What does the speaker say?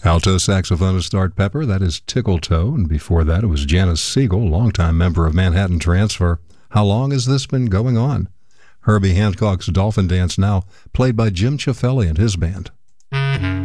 Alto saxophonist Art Pepper, that is Tickle Toe, and before that it was Janice Siegel, longtime member of Manhattan Transfer. How long has this been going on? Herbie Hancock's Dolphin Dance Now, played by Jim Ciafelli and his band.